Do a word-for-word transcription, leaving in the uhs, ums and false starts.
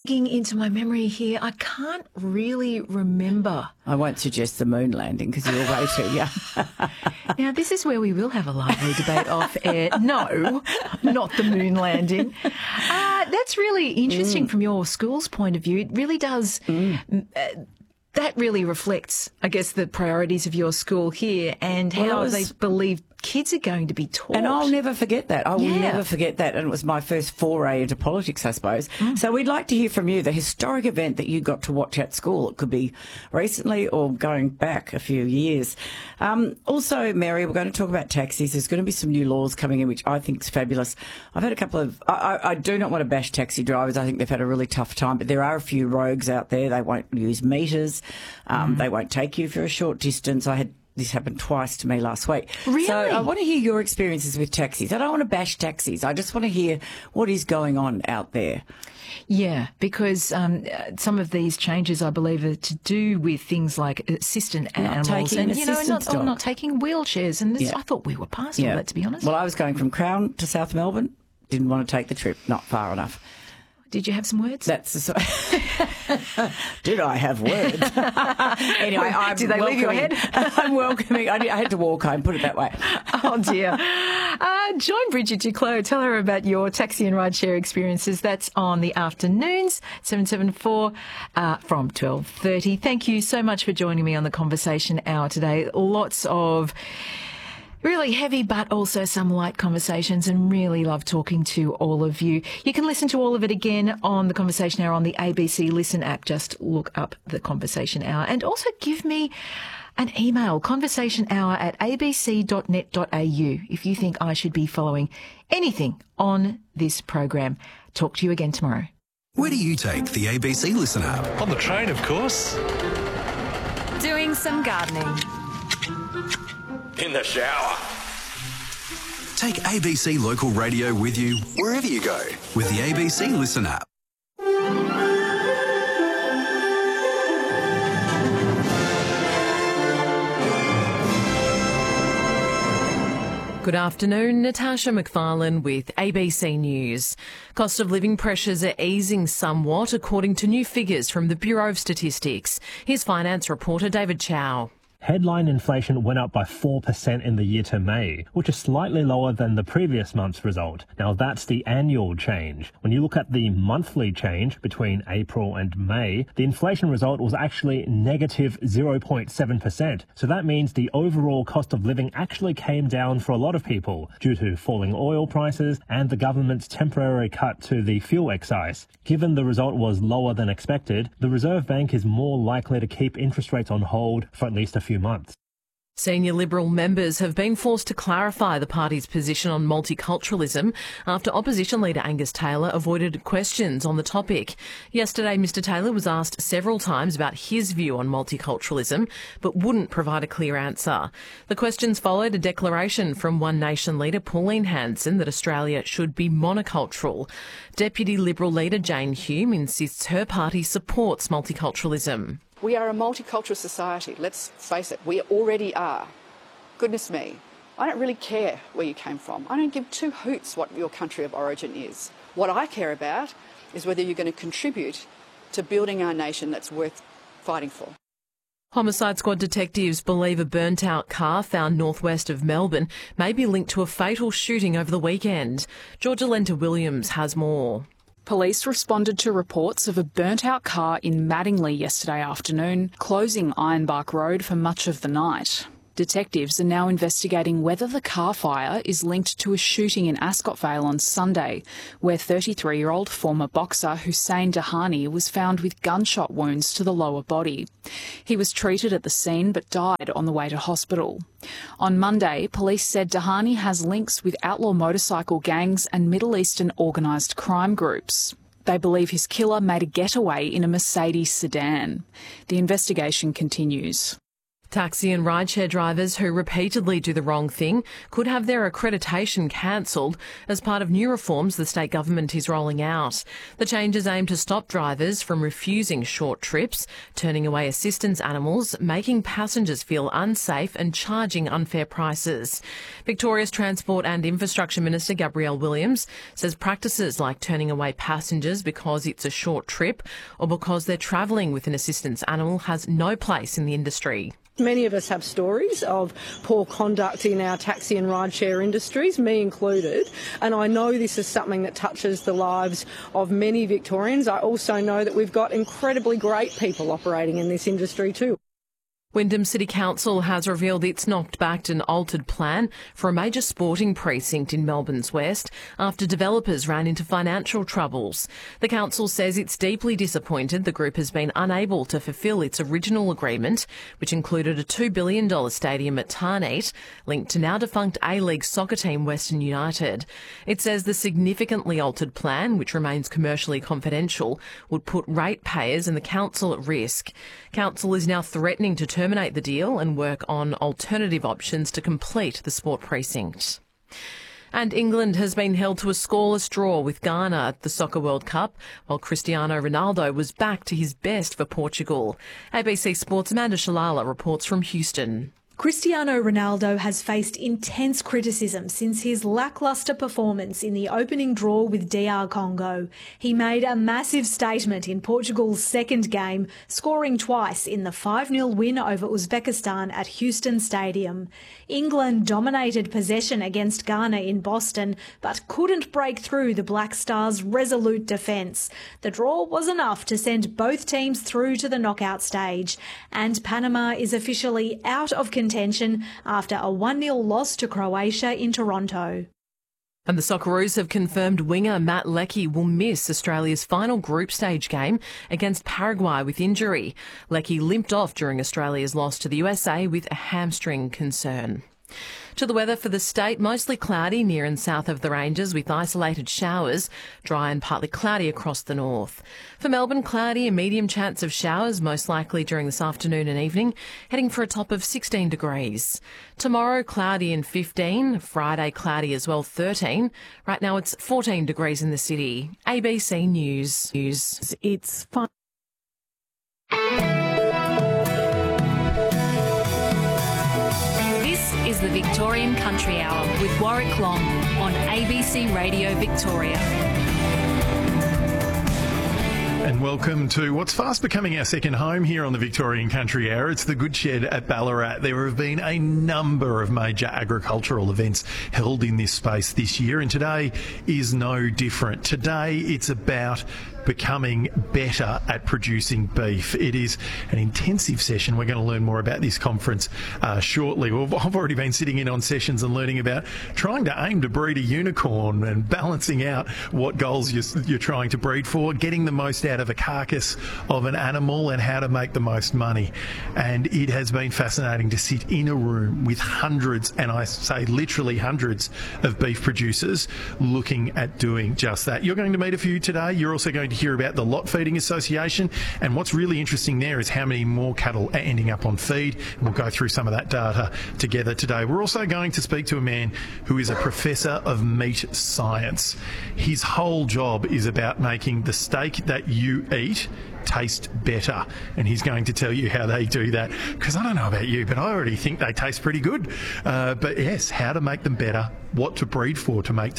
digging into my memory here. I can't really remember. I won't suggest the moon landing because you're way too young. Now, this is where we will have a lively debate off air. No, not the moon landing. Uh, that's really interesting mm. from your school's point of view. It really does... Mm. Uh, that really reflects, I guess, the priorities of your school here and well, how was, they believe kids are going to be taught. And I'll never forget that. I will yeah. never forget that. And it was my first foray into politics, I suppose. Mm. So we'd like to hear from you, the historic event that you got to watch at school. It could be recently or going back a few years. Um, also, Mary, we're going to talk about taxis. There's going to be some new laws coming in, which I think is fabulous. I've had a couple of... I, I, I do not want to bash taxi drivers. I think they've had a really tough time, but there are a few rogues out there. They won't use meters. Um, mm. They won't take you for a short distance. I had... This happened twice to me last week. Really? So I want to hear your experiences with taxis. I don't want to bash taxis. I just want to hear what is going on out there. Yeah, because um, some of these changes, I believe, are to do with things like assistant not animals taking and you know, not, or not taking wheelchairs. And this, yeah. I thought we were past yeah. all that, to be honest. Well, I was going from Crown to South Melbourne. Didn't want to take the trip. Not far enough. Did you have some words? That's the sort. Did I have words? Anyway, I'm Did they leave your head? I'm welcoming. I, I had to walk home, put it that way. Oh, dear. Uh, join Bridget Duclos. Tell her about your taxi and rideshare experiences. That's on the afternoons, seven seven four uh, from twelve thirty. Thank you so much for joining me on the Conversation Hour today. Lots of... really heavy, but also some light conversations, and really love talking to all of you. You can listen to all of it again on the Conversation Hour on the A B C Listen app. Just look up the Conversation Hour. And also give me an email, conversationhour at a b c dot net dot a u, if you think I should be following anything on this program. Talk to you again tomorrow. Where do you take the A B C Listen app? On the train, of course. Doing some gardening. In the shower. Take A B C Local Radio with you wherever you go with the A B C Listen app. Good afternoon, Natasha McFarlane with A B C News. Cost of living pressures are easing somewhat according to new figures from the Bureau of Statistics. Here's finance reporter David Chow. Headline inflation went up by four percent in the year to May, which is slightly lower than the previous month's result. Now, that's the annual change. When you look at the monthly change between April and May, the inflation result was actually negative zero point seven percent. So that means the overall cost of living actually came down for a lot of people due to falling oil prices and the government's temporary cut to the fuel excise. Given the result was lower than expected, the Reserve Bank is more likely to keep interest rates on hold for at least a few months. Senior Liberal members have been forced to clarify the party's position on multiculturalism after opposition leader Angus Taylor avoided questions on the topic. Yesterday, Mr Taylor was asked several times about his view on multiculturalism, but wouldn't provide a clear answer. The questions followed a declaration from One Nation leader Pauline Hanson that Australia should be monocultural. Deputy Liberal leader Jane Hume insists her party supports multiculturalism. We are a multicultural society, let's face it, we already are. Goodness me, I don't really care where you came from. I don't give two hoots what your country of origin is. What I care about is whether you're going to contribute to building our nation that's worth fighting for. Homicide Squad detectives believe a burnt-out car found northwest of Melbourne may be linked to a fatal shooting over the weekend. Georgia Lenta Williams has more. Police responded to reports of a burnt-out car in Mattingley yesterday afternoon, closing Ironbark Road for much of the night. Detectives are now investigating whether the car fire is linked to a shooting in Ascot Vale on Sunday, where thirty-three-year-old former boxer Hussein Dahani was found with gunshot wounds to the lower body. He was treated at the scene but died on the way to hospital. On Monday, police said Dahani has links with outlaw motorcycle gangs and Middle Eastern organised crime groups. They believe his killer made a getaway in a Mercedes sedan. The investigation continues. Taxi and rideshare drivers who repeatedly do the wrong thing could have their accreditation cancelled as part of new reforms the state government is rolling out. The changes aim to stop drivers from refusing short trips, turning away assistance animals, making passengers feel unsafe and charging unfair prices. Victoria's Transport and Infrastructure Minister Gabrielle Williams says practices like turning away passengers because it's a short trip or because they're travelling with an assistance animal has no place in the industry. Many of us have stories of poor conduct in our taxi and rideshare industries, me included, and I know this is something that touches the lives of many Victorians. I also know that we've got incredibly great people operating in this industry too. Wyndham City Council has revealed it's knocked back an altered plan for a major sporting precinct in Melbourne's west after developers ran into financial troubles. The council says it's deeply disappointed the group has been unable to fulfil its original agreement, which included a two billion dollars stadium at Tarneit, linked to now defunct A-League soccer team Western United. It says the significantly altered plan, which remains commercially confidential, would put ratepayers and the council at risk. Council is now threatening to terminate the deal and work on alternative options to complete the sport precinct. And England has been held to a scoreless draw with Ghana at the Soccer World Cup, while Cristiano Ronaldo was back to his best for Portugal. A B C Sports' Amanda Shalala reports from Houston. Cristiano Ronaldo has faced intense criticism since his lacklustre performance in the opening draw with D R Congo. He made a massive statement in Portugal's second game, scoring twice in the five nil win over Uzbekistan at Houston Stadium. England dominated possession against Ghana in Boston, but couldn't break through the Black Stars' resolute defence. The draw was enough to send both teams through to the knockout stage, and Panama is officially out of contention after a one nil loss to Croatia in Toronto. And the Socceroos have confirmed winger Matt Leckie will miss Australia's final group stage game against Paraguay with injury. Leckie limped off during Australia's loss to the U S A with a hamstring concern. To the weather for the state, mostly cloudy near and south of the ranges with isolated showers, dry and partly cloudy across the north. For Melbourne, cloudy and medium chance of showers, most likely during this afternoon and evening, heading for a top of sixteen degrees. Tomorrow, cloudy and fifteen, Friday cloudy as well, thirteen. Right now it's fourteen degrees in the city. A B C News. News. It's fun. Is the Victorian Country Hour with Warwick Long on A B C Radio Victoria. And welcome to what's fast becoming our second home here on the Victorian Country Hour. It's the Goodshed at Ballarat. There have been a number of major agricultural events held in this space this year, and today is no different. Today it's about becoming better at producing beef. It is an intensive session. We're going to learn more about this conference uh, shortly. Well, I've already been sitting in on sessions and learning about trying to aim to breed a unicorn and balancing out what goals you're, you're trying to breed for, getting the most out of a carcass of an animal and how to make the most money. And it has been fascinating to sit in a room with hundreds, and I say literally hundreds, of beef producers looking at doing just that. You're going to meet a few today. You're also going to hear about the Lot Feeding Association, and what's really interesting there is how many more cattle are ending up on feed, and we'll go through some of that data together today. We're also going to speak to a man who is a professor of meat science. His whole job is about making the steak that you eat taste better, and he's going to tell you how they do that, because I don't know about you, but I already think they taste pretty good. Uh, but yes, how to make them better, what to breed for to make